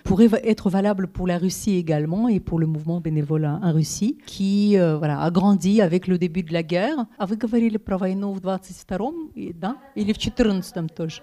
pourrait être valable pour la Russie également et pour le mouvement bénévolat en Russie qui a grandi avec le début de la guerre. А вы говорили про войну в 22-м, да? Или в 14-м тоже?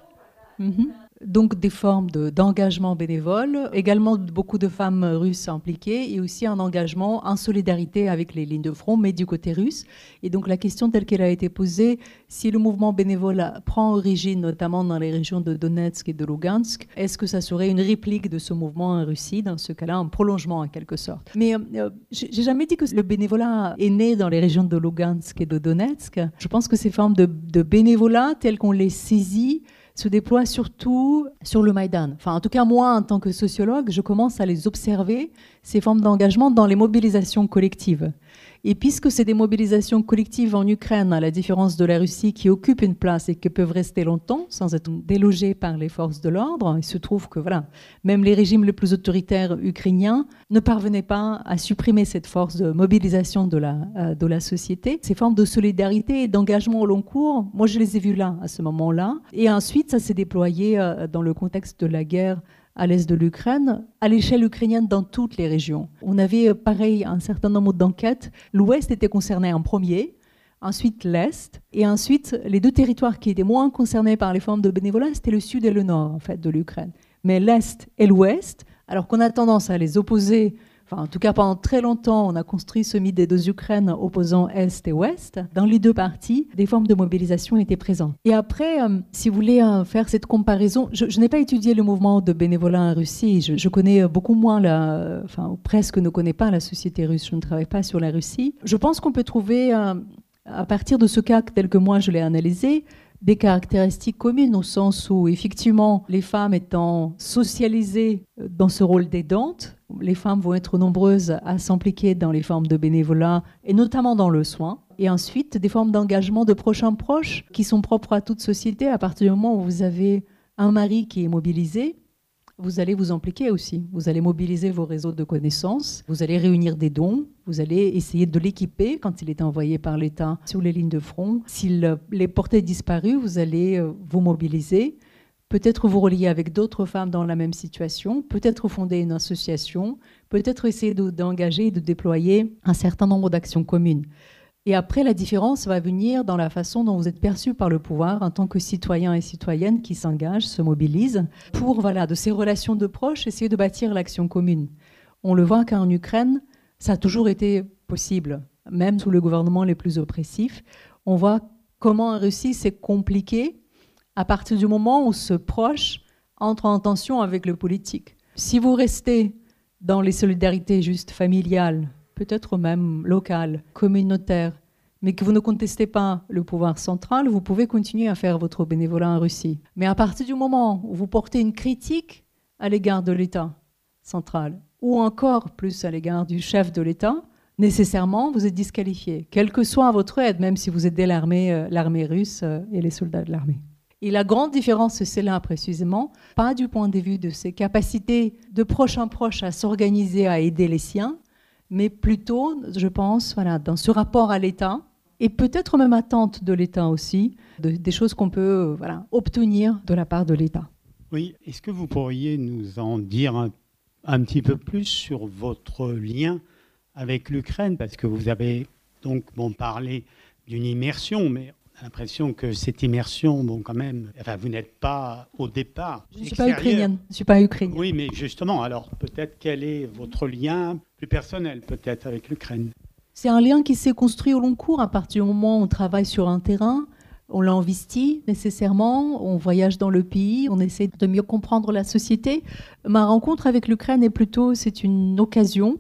Donc des formes d'engagement bénévole, également beaucoup de femmes russes impliquées et aussi un engagement en solidarité avec les lignes de front, mais du côté russe. Et donc la question telle qu'elle a été posée, si le mouvement bénévole prend origine notamment dans les régions de Donetsk et de Lugansk, est-ce que ça serait une réplique de ce mouvement en Russie, dans ce cas-là, un prolongement en quelque sorte? Mais j'ai jamais dit que le bénévolat est né dans les régions de Lugansk et de Donetsk. Je pense que ces formes de bénévolat telles qu'on les saisit se déploient surtout sur le Maïdan. Enfin, en tout cas, moi, en tant que sociologue, je commence à les observer, ces formes d'engagement, dans les mobilisations collectives. Et puisque c'est des mobilisations collectives en Ukraine, à la différence de la Russie, qui occupent une place et qui peuvent rester longtemps sans être délogées par les forces de l'ordre, il se trouve que même les régimes les plus autoritaires ukrainiens ne parvenaient pas à supprimer cette force de mobilisation de la société. Ces formes de solidarité et d'engagement au long cours, moi je les ai vues là, à ce moment-là. Et ensuite, ça s'est déployé dans le contexte de la guerre à l'est de l'Ukraine, à l'échelle ukrainienne dans toutes les régions. On avait pareil un certain nombre d'enquêtes. L'Ouest était concerné en premier, ensuite l'Est, et ensuite les deux territoires qui étaient moins concernés par les formes de bénévolat, c'était le Sud et le Nord en fait, de l'Ukraine. Mais l'Est et l'Ouest, alors qu'on a tendance à les opposer, en tout cas pendant très longtemps, on a construit ce mythe des deux Ukraines opposant Est et Ouest. Dans les deux parties, des formes de mobilisation étaient présentes. Et après, si vous voulez faire cette comparaison, je n'ai pas étudié le mouvement de bénévolat en Russie. Je connais beaucoup moins, presque ne connais pas la société russe. Je ne travaille pas sur la Russie. Je pense qu'on peut trouver, à partir de ce cas tel que moi je l'ai analysé, des caractéristiques communes au sens où, effectivement, les femmes étant socialisées dans ce rôle d'aidante, les femmes vont être nombreuses à s'impliquer dans les formes de bénévolat et notamment dans le soin. Et ensuite, des formes d'engagement de proche en proche qui sont propres à toute société. À partir du moment où vous avez un mari qui est mobilisé, vous allez vous impliquer aussi. Vous allez mobiliser vos réseaux de connaissances, vous allez réunir des dons, vous allez essayer de l'équiper quand il est envoyé par l'État sur les lignes de front. S'il est porté disparu, vous allez vous mobiliser, peut-être vous relier avec d'autres femmes dans la même situation, peut-être fonder une association, peut-être essayer d'engager et de déployer un certain nombre d'actions communes. Et après, la différence va venir dans la façon dont vous êtes perçu par le pouvoir en tant que citoyen et citoyenne qui s'engagent, se mobilisent pour, de ces relations de proches, essayer de bâtir l'action commune. On le voit qu'en Ukraine, ça a toujours été possible, même sous le gouvernement les plus oppressifs. On voit comment en Russie, c'est compliqué à partir du moment où ce proche entre en tension avec le politique. Si vous restez dans les solidarités juste familiales, peut-être même locales, communautaires, mais que vous ne contestez pas le pouvoir central, vous pouvez continuer à faire votre bénévolat en Russie. Mais à partir du moment où vous portez une critique à l'égard de l'État central, ou encore plus à l'égard du chef de l'État, nécessairement, vous êtes disqualifié, quelle que soit votre aide, même si vous aidez l'armée russe et les soldats de l'armée. Et la grande différence, c'est là précisément, pas du point de vue de ses capacités de proche en proche à s'organiser, à aider les siens, mais plutôt, je pense, dans ce rapport à l'État, et peut-être même attente de l'État aussi, des choses qu'on peut obtenir de la part de l'État. Oui, est-ce que vous pourriez nous en dire un petit peu plus sur votre lien avec l'Ukraine? Parce que vous avez donc parlé d'une immersion, mais on a l'impression que cette immersion, quand même, vous n'êtes pas au départ. Je ne suis pas ukrainienne. Je suis pas ukrainienne. Oui, mais justement, alors peut-être quel est votre lien plus personnel, peut-être, avec l'Ukraine? C'est un lien qui s'est construit au long cours. À partir du moment où on travaille sur un terrain, on l'investit nécessairement, on voyage dans le pays, on essaie de mieux comprendre la société. Ma rencontre avec l'Ukraine c'est une occasion.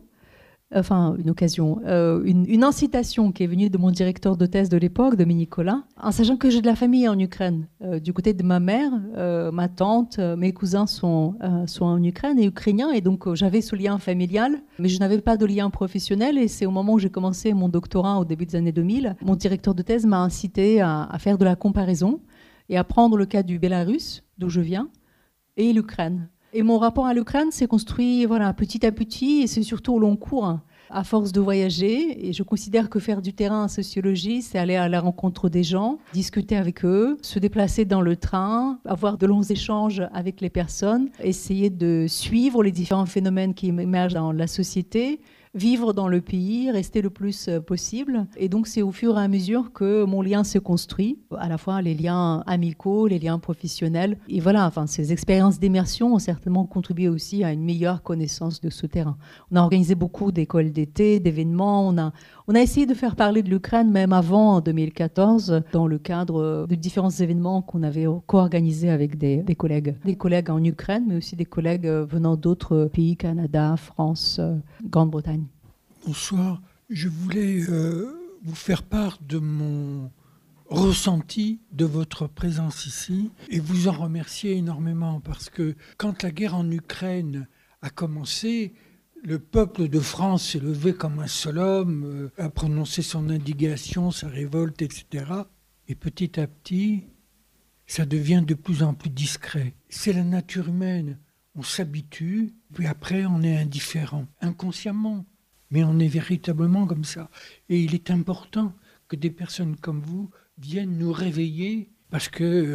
Une incitation qui est venue de mon directeur de thèse de l'époque, de Nicolas, en sachant que j'ai de la famille en Ukraine. Du côté de ma mère, ma tante, mes cousins sont en Ukraine et ukrainiens, et donc j'avais ce lien familial, mais je n'avais pas de lien professionnel, et c'est au moment où j'ai commencé mon doctorat au début des années 2000, mon directeur de thèse m'a incité à faire de la comparaison et à prendre le cas du Bélarus, d'où je viens, et l'Ukraine. Et mon rapport à l'Ukraine s'est construit petit à petit, et c'est surtout au long cours. à force de voyager. Et je considère que faire du terrain en sociologie, c'est aller à la rencontre des gens, discuter avec eux, se déplacer dans le train, avoir de longs échanges avec les personnes, essayer de suivre les différents phénomènes qui émergent dans la société, vivre dans le pays, rester le plus possible. Et donc, c'est au fur et à mesure que mon lien se construit, à la fois les liens amicaux, les liens professionnels. Et voilà, enfin, ces expériences d'immersion ont certainement contribué aussi à une meilleure connaissance de ce terrain. On a organisé beaucoup d'écoles d'été, d'événements. On a essayé de faire parler de l'Ukraine même avant, en 2014, dans le cadre de différents événements qu'on avait co-organisés avec des collègues. Des collègues en Ukraine, mais aussi des collègues venant d'autres pays, Canada, France, Grande-Bretagne. Bonsoir, je voulais vous faire part de mon ressenti de votre présence ici et vous en remercier énormément parce que quand la guerre en Ukraine a commencé, le peuple de France s'est levé comme un seul homme, a prononcé son indignation, sa révolte, etc. Et petit à petit, ça devient de plus en plus discret. C'est la nature humaine. On s'habitue, puis après on est indifférent, inconsciemment. Mais on est véritablement comme ça. Et il est important que des personnes comme vous viennent nous réveiller parce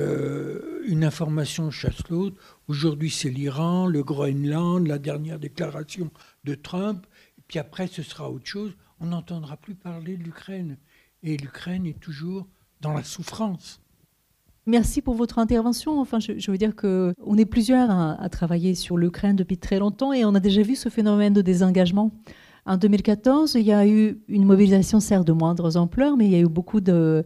que une information chasse l'autre. Aujourd'hui, c'est l'Iran, le Groenland, la dernière déclaration de Trump. Et puis après, ce sera autre chose. On n'entendra plus parler de l'Ukraine. Et l'Ukraine est toujours dans la souffrance. Merci pour votre intervention. Enfin, je veux dire qu'on est plusieurs à travailler sur l'Ukraine depuis très longtemps et on a déjà vu ce phénomène de désengagement. En 2014, il y a eu une mobilisation, certes de moindre ampleur, mais il y a eu beaucoup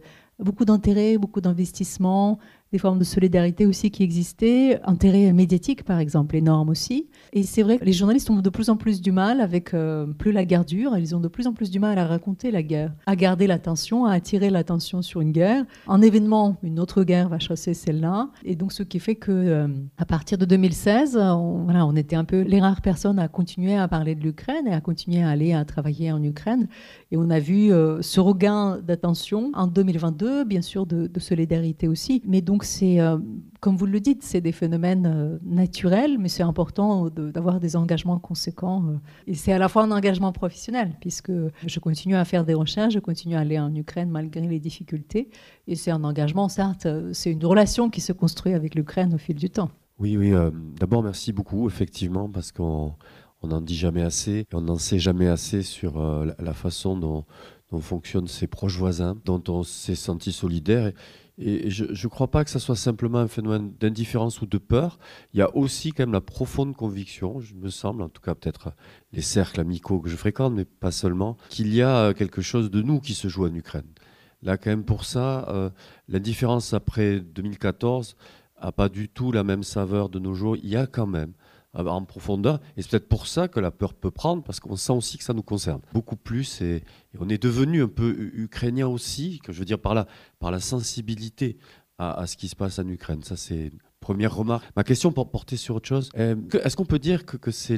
d'intérêt, beaucoup d'investissements, des formes de solidarité aussi qui existaient, intérêt médiatique par exemple, énorme aussi. Et c'est vrai que les journalistes ont de plus en plus du mal avec plus la guerre dure, ils ont de plus en plus du mal à raconter la guerre, à garder l'attention, à attirer l'attention sur une guerre. Un événement, une autre guerre va chasser celle-là. Et donc ce qui fait que à partir de 2016, on était un peu les rares personnes à continuer à parler de l'Ukraine et à continuer à aller à travailler en Ukraine. Et on a vu ce regain d'attention en 2022, bien sûr de solidarité aussi. Mais donc c'est, comme vous le dites, c'est des phénomènes naturels, mais c'est important d'avoir des engagements conséquents. Et c'est à la fois un engagement professionnel, puisque je continue à faire des recherches, je continue à aller en Ukraine malgré les difficultés. Et c'est un engagement, certes, c'est une relation qui se construit avec l'Ukraine au fil du temps. Oui, d'abord merci beaucoup, effectivement, parce qu'on n'en dit jamais assez, et on n'en sait jamais assez sur la façon dont fonctionnent ses proches voisins, dont on s'est senti solidaire. Et je ne crois pas que ça soit simplement un phénomène d'indifférence ou de peur. Il y a aussi quand même la profonde conviction, je me semble, en tout cas peut-être les cercles amicaux que je fréquente, mais pas seulement, qu'il y a quelque chose de nous qui se joue en Ukraine. Là, quand même, pour ça, l'indifférence après 2014 n'a pas du tout la même saveur de nos jours. Il y a quand même en profondeur, et c'est peut-être pour ça que la peur peut prendre, parce qu'on sent aussi que ça nous concerne beaucoup plus, et on est devenu un peu ukrainien aussi, que je veux dire par la sensibilité à ce qui se passe en Ukraine. Ça, c'est une première remarque. Ma question pour porter sur autre chose, est-ce qu'on peut dire que c'est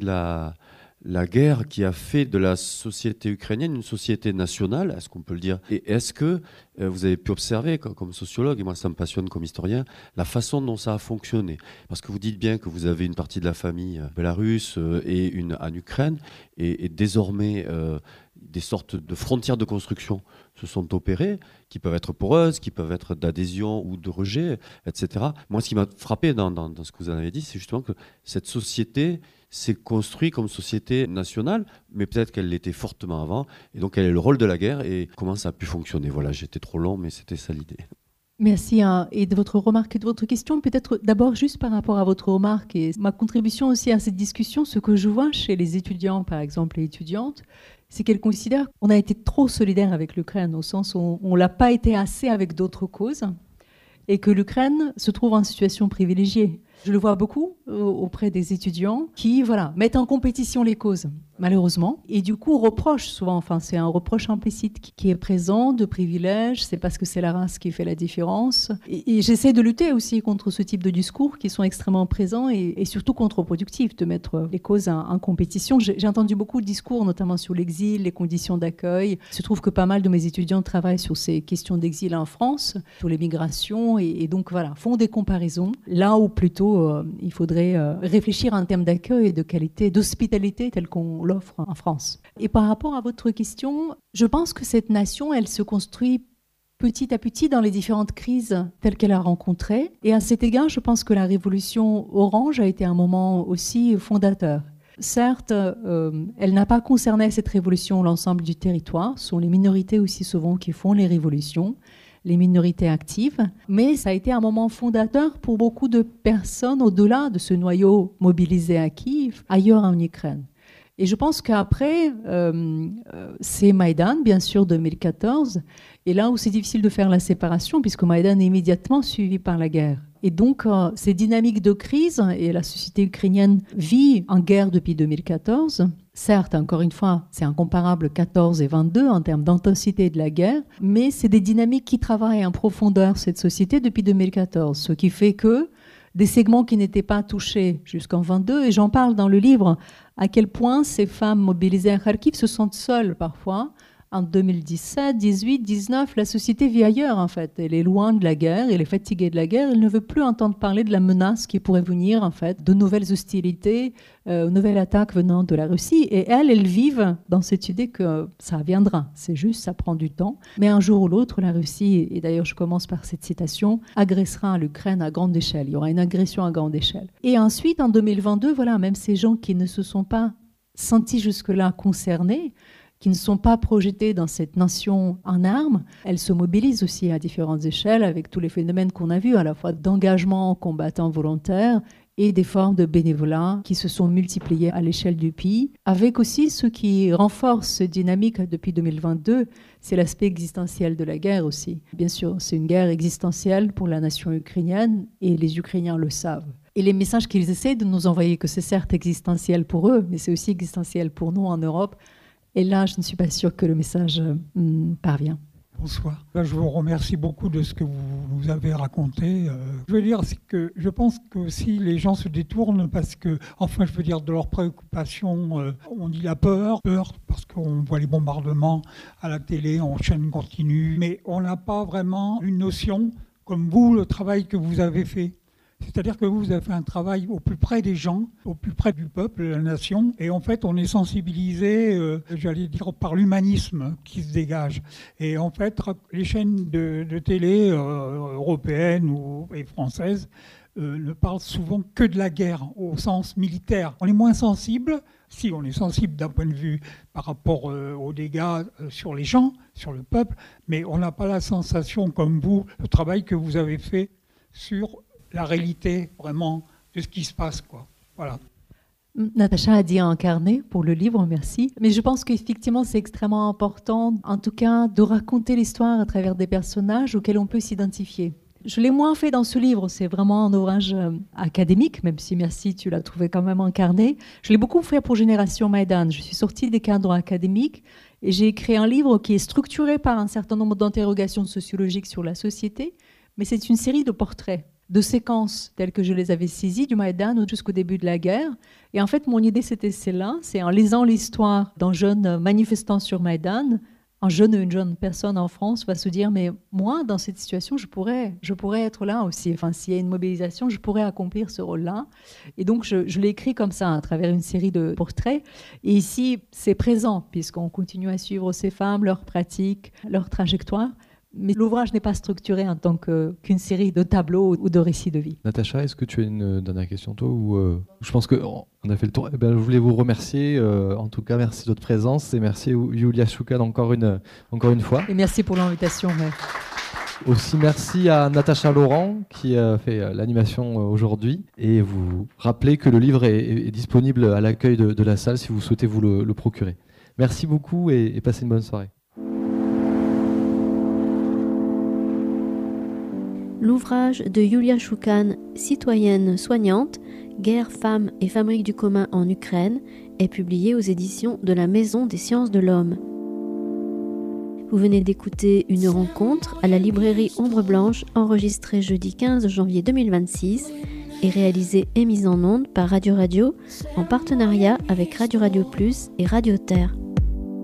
la guerre qui a fait de la société ukrainienne une société nationale, est-ce qu'on peut le dire? Et est-ce que vous avez pu observer, comme sociologue, et moi ça me passionne comme historien, la façon dont ça a fonctionné? Parce que vous dites bien que vous avez une partie de la famille bélarusse et une en Ukraine, et désormais des sortes de frontières de construction se sont opérées, qui peuvent être poreuses, qui peuvent être d'adhésion ou de rejet, etc. Moi, ce qui m'a frappé dans ce que vous en avez dit, c'est justement que cette société s'est construite comme société nationale, mais peut-être qu'elle l'était fortement avant, et donc quel est le rôle de la guerre et comment ça a pu fonctionner. Voilà, j'étais trop long, mais c'était ça l'idée. Merci et de votre remarque et de votre question. Peut-être d'abord juste par rapport à votre remarque et ma contribution aussi à cette discussion, ce que je vois chez les étudiants, par exemple, et étudiantes, c'est qu'elles considèrent qu'on a été trop solidaire avec l'Ukraine, au sens où on ne l'a pas été assez avec d'autres causes, et que l'Ukraine se trouve en situation privilégiée. Je le vois beaucoup auprès des étudiants qui mettent en compétition les causes, malheureusement, et du coup reprochent souvent, c'est un reproche implicite qui est présent de privilèges, c'est parce que c'est la race qui fait la différence. Et j'essaie de lutter aussi contre ce type de discours qui sont extrêmement présents et surtout contre-productifs, de mettre les causes en compétition. J'ai entendu beaucoup de discours, notamment sur l'exil, les conditions d'accueil. Il se trouve que pas mal de mes étudiants travaillent sur ces questions d'exil en France, sur les migrations, et donc font des comparaisons, là où plutôt il faudrait réfléchir en termes d'accueil et de qualité, d'hospitalité, tel qu'on l'offre en France. Et par rapport à votre question, je pense que cette nation, elle se construit petit à petit dans les différentes crises telles qu'elle a rencontrées. Et à cet égard, je pense que la révolution orange a été un moment aussi fondateur. Certes, elle n'a pas concerné cette révolution l'ensemble du territoire. Ce sont les minorités aussi souvent qui font les révolutions, les minorités actives. Mais ça a été un moment fondateur pour beaucoup de personnes au-delà de ce noyau mobilisé à Kiev, ailleurs en Ukraine. Et je pense qu'après, c'est Maïdan, bien sûr, 2014. Et là où c'est difficile de faire la séparation, puisque Maïdan est immédiatement suivi par la guerre. Et donc, ces dynamiques de crise, et la société ukrainienne vit en guerre depuis 2014. Certes, encore une fois, c'est incomparable 14 et 22 en termes d'intensité de la guerre, mais c'est des dynamiques qui travaillent en profondeur cette société depuis 2014. Ce qui fait que des segments qui n'étaient pas touchés jusqu'en 22, et j'en parle dans le livre, à quel point ces femmes mobilisées à Kharkiv se sentent seules parfois. En 2017, 18, 19, la société vit ailleurs en fait. Elle est loin de la guerre, elle est fatiguée de la guerre, elle ne veut plus entendre parler de la menace qui pourrait venir en fait, de nouvelles hostilités, nouvelles attaques venant de la Russie. Et elles vivent dans cette idée que ça viendra. C'est juste, ça prend du temps. Mais un jour ou l'autre, la Russie, et d'ailleurs je commence par cette citation, agressera l'Ukraine à grande échelle. Il y aura une agression à grande échelle. Et ensuite, en 2022, voilà, même ces gens qui ne se sont pas sentis jusque-là concernés, qui ne sont pas projetées dans cette nation en armes, elles se mobilisent aussi à différentes échelles avec tous les phénomènes qu'on a vus, à la fois d'engagement combattant volontaire et des formes de bénévolat qui se sont multipliées à l'échelle du pays, avec aussi ce qui renforce cette dynamique depuis 2022, c'est l'aspect existentiel de la guerre aussi. Bien sûr, c'est une guerre existentielle pour la nation ukrainienne et les Ukrainiens le savent. Et les messages qu'ils essaient de nous envoyer, que c'est certes existentiel pour eux, mais c'est aussi existentiel pour nous en Europe. Et là, je ne suis pas sûre que le message parvient. Bonsoir. Je vous remercie beaucoup de ce que vous nous avez raconté. Je veux dire, c'est que je pense que si les gens se détournent parce que, enfin, je veux dire, de leurs préoccupations, on dit la peur parce qu'on voit les bombardements à la télé en chaîne continue, mais on n'a pas vraiment une notion, comme vous, le travail que vous avez fait. C'est-à-dire que vous avez fait un travail au plus près des gens, au plus près du peuple, de la nation. Et en fait, on est sensibilisé, j'allais dire, par l'humanisme qui se dégage. Et en fait, les chaînes de télé européennes et françaises ne parlent souvent que de la guerre au sens militaire. On est moins sensible, si on est sensible d'un point de vue par rapport aux dégâts sur les gens, sur le peuple, mais on n'a pas la sensation, comme vous, le travail que vous avez fait sur la réalité vraiment de ce qui se passe, quoi. Voilà. Natacha a dit incarner pour le livre, merci. Mais je pense qu'effectivement, c'est extrêmement important, en tout cas, de raconter l'histoire à travers des personnages auxquels on peut s'identifier. Je l'ai moins fait dans ce livre, c'est vraiment un ouvrage académique, même si, merci, tu l'as trouvé quand même incarné. Je l'ai beaucoup fait pour Génération Maïdan. Je suis sortie des cadres académiques et j'ai écrit un livre qui est structuré par un certain nombre d'interrogations sociologiques sur la société, mais c'est une série de portraits, de séquences telles que je les avais saisies du Maïdan jusqu'au début de la guerre. Et en fait, mon idée, c'était celle-là. C'est en lisant l'histoire d'un jeune manifestant sur Maïdan, un jeune ou une jeune personne en France va se dire, mais moi, dans cette situation, je pourrais être là aussi. Enfin, s'il y a une mobilisation, je pourrais accomplir ce rôle-là. Et donc, je l'ai écrit comme ça, à travers une série de portraits. Et ici, c'est présent, puisqu'on continue à suivre ces femmes, leurs pratiques, leurs trajectoires. Mais l'ouvrage n'est pas structuré en tant qu'une série de tableaux ou de récits de vie. Natacha, est-ce que tu as une dernière question, toi ou Je pense qu'on a fait le tour. Je voulais vous remercier. En tout cas, merci de votre présence et merci Yulia Shoukan encore une fois. Et merci pour l'invitation. Ouais. Aussi, merci à Natacha Laurent qui a fait l'animation aujourd'hui. Et vous rappelez que le livre est disponible à l'accueil de la salle si vous souhaitez vous le procurer. Merci beaucoup et passez une bonne soirée. L'ouvrage de Yulia Shoukan, Citoyenne soignante, guerre, femmes et fabrique du commun en Ukraine, est publié aux éditions de la Maison des sciences de l'homme. Vous venez d'écouter une rencontre à la librairie Ombre Blanche, enregistrée jeudi 15 janvier 2026 et réalisée et mise en onde par Radio en partenariat avec Radio Plus et Radio Terre.